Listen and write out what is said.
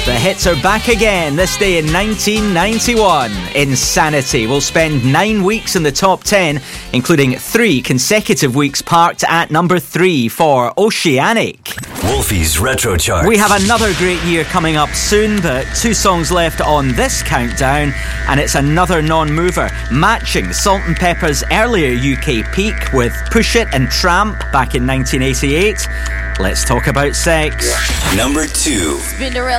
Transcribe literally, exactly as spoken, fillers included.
The hits are back again this day in nineteen ninety-one. Insanity will spend nine weeks in the top ten, including three consecutive weeks parked at number three for Oceanic. Wolfie's Retro Chart. We have another great year coming up soon, but two songs left on this countdown, and it's another non-mover, matching Salt and Pepper's earlier U K peak with Push It and Tramp back in nineteen eighty-eight. Let's talk about sex. Number two. Spinderella.